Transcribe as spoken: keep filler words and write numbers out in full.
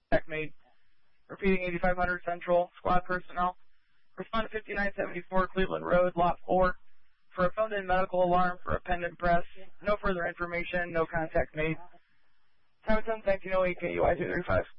contact made. Repeating eighty-five hundred Central, squad personnel. Respond to fifty-nine seventy-four Cleveland Road, Lot four, for a phoned-in medical alarm for a pendant press. No further information, no contact made. Time ten, nineteen oh eight, K U I two thirty-five.